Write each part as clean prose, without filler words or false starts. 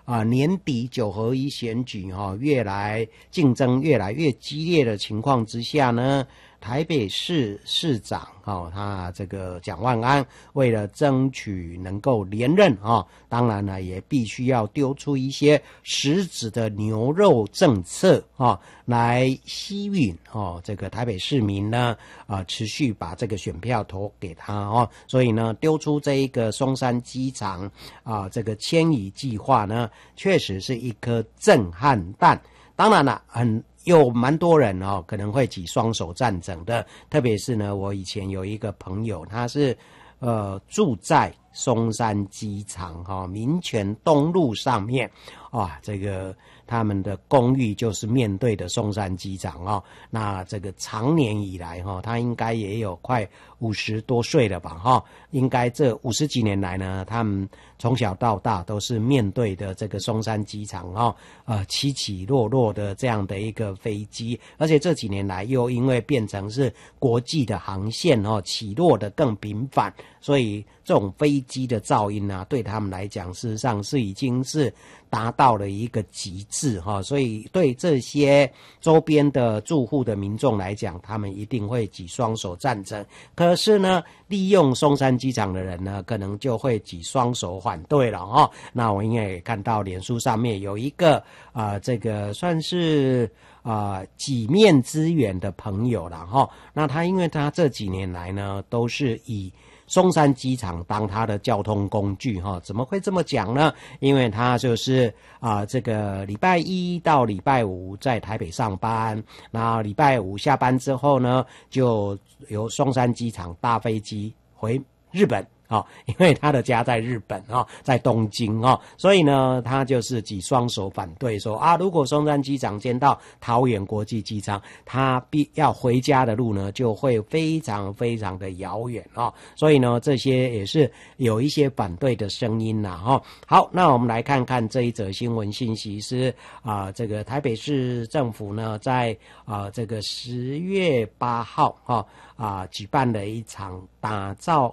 年底9合1选举竞争越来越激烈的情况之下呢，台北市市长他这个蒋万安为了争取能够连任当然呢也必须要丢出一些实质的牛肉政策来吸引这个台北市民呢持续把这个选票投给他所以呢丢出这一个松山机场这个迁移计划呢，确实是一颗震撼弹。当然了，有蛮多人可能会举双手赞成的，特别是呢，我以前有一个朋友，他是住在松山机场民权东路上面这个他们的公寓就是面对的松山机场那这个长年以来他应该也有快50多岁了吧应该这50几年来呢，他们从小到大都是面对的这个松山机场起起落落的这样的一个飞机，而且这几年来又因为变成是国际的航线起落的更频繁，所以这种飞机的噪音对他们来讲事实上是已经是达到了一个极致所以对这些周边的住户的民众来讲，他们一定会举双手赞成。可是呢，利用松山机场的人呢，可能就会举双手反对了那我应该也看到脸书上面有一个这个算是几面之缘的朋友了那他因为他这几年来呢，都是以松山机场当他的交通工具怎么会这么讲呢？因为他就是这个礼拜一到礼拜五在台北上班，然后礼拜五下班之后呢，就由松山机场搭飞机回日本因为他的家在日本在东京所以呢他就是举双手反对说如果松山机场迁到桃园国际机场，他要回家的路呢就会非常非常的遥远所以呢这些也是有一些反对的声音好，那我们来看看这一则新闻信息是这个台北市政府呢在这个10月8号举办了一场打造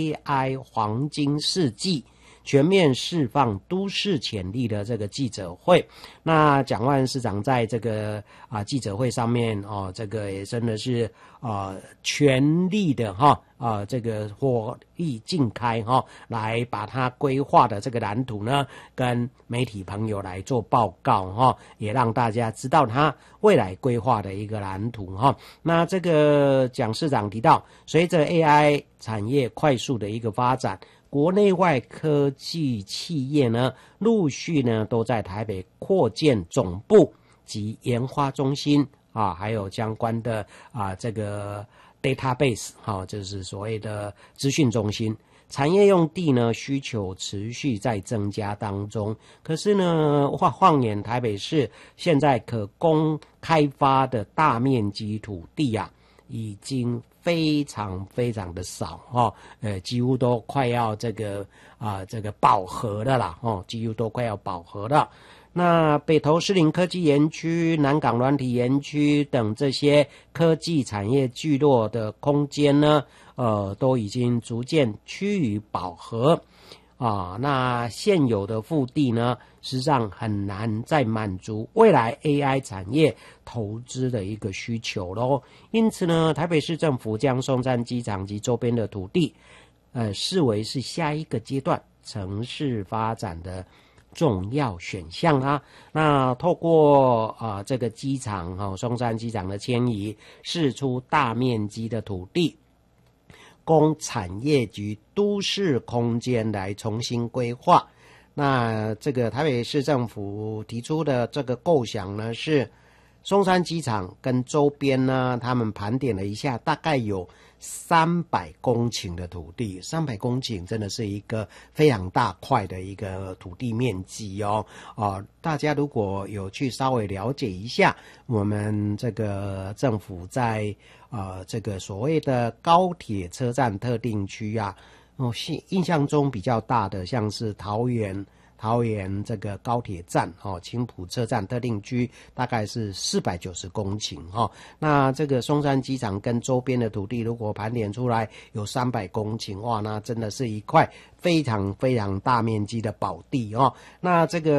AI 黄金世纪全面释放都市潜力的这个记者会。那蒋万安市长在这个记者会上面这个也真的是全力的这个火力尽开来把他规划的这个蓝图呢跟媒体朋友来做报告也让大家知道他未来规划的一个蓝图那这个蒋市长提到，随着 AI 产业快速的一个发展，国内外科技企业呢陆续呢都在台北扩建总部及研发中心还有相关的这个 database 就是所谓的资讯中心。产业用地呢需求持续在增加当中，可是呢放眼台北市现在可供开发的大面积土地已经非常非常的少几乎都快要这个饱和了啦几乎都快要饱和了。那北投士林科技园区、南港软体园区等这些科技产业聚落的空间呢都已经逐渐趋于饱和那现有的腹地呢实际上很难再满足未来 AI 产业投资的一个需求咯。因此呢，台北市政府将松山机场及周边的土地视为是下一个阶段城市发展的重要选项那透过这个机场松山机场的迁移，释出大面积的土地供产业及都市空间来重新规划。那这个台北市政府提出的这个构想呢，是松山机场跟周边呢，他们盘点了一下，大概有300公顷的土地，300公顷真的是一个非常大块的一个土地面积大家如果有去稍微了解一下，我们这个政府在这个所谓的高铁车站特定区印象中比较大的像是桃园这个高铁站青埔车站特定区大概是490公顷那这个松山机场跟周边的土地如果盘点出来有300公顷哇，那真的是一块非常非常大面积的宝地那这个